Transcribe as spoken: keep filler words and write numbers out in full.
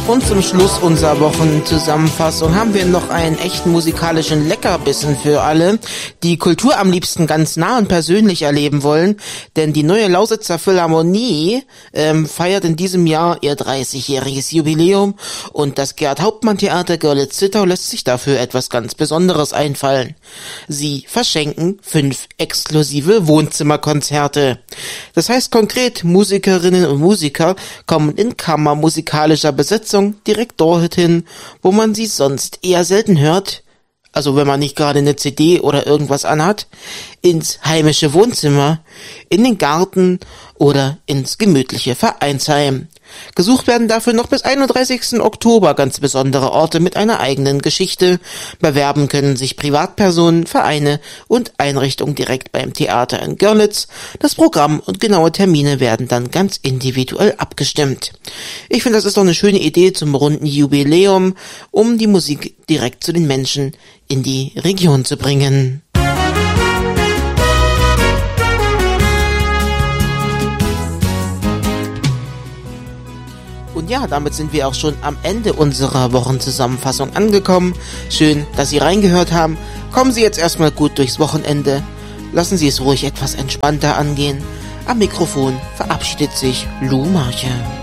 Und zum Schluss unserer Wochenzusammenfassung haben wir noch einen echten musikalischen Leckerbissen für alle, die Kultur am liebsten ganz nah und persönlich erleben wollen, denn die neue Lausitzer Philharmonie ähm, feiert in diesem Jahr ihr dreißigjähriges Jubiläum und das Gerd-Hauptmann-Theater Görlitz-Zittau lässt sich dafür etwas ganz Besonderes einfallen. Sie verschenken fünf exklusive Wohnzimmerkonzerte. Das heißt konkret, Musikerinnen und Musiker kommen in kammermusikalischer Besetzung direkt dorthin, wo man sie sonst eher selten hört, also wenn man nicht gerade eine C D oder irgendwas anhat, ins heimische Wohnzimmer, in den Garten oder ins gemütliche Vereinsheim. Gesucht werden dafür noch bis einunddreißigsten Oktober ganz besondere Orte mit einer eigenen Geschichte. Bewerben können sich Privatpersonen, Vereine und Einrichtungen direkt beim Theater in Görlitz. Das Programm und genaue Termine werden dann ganz individuell abgestimmt. Ich finde, das ist doch eine schöne Idee zum runden Jubiläum, um die Musik direkt zu den Menschen in die Region zu bringen. Und ja, damit sind wir auch schon am Ende unserer Wochenzusammenfassung angekommen. Schön, dass Sie reingehört haben. Kommen Sie jetzt erstmal gut durchs Wochenende. Lassen Sie es ruhig etwas entspannter angehen. Am Mikrofon verabschiedet sich Lou Marche.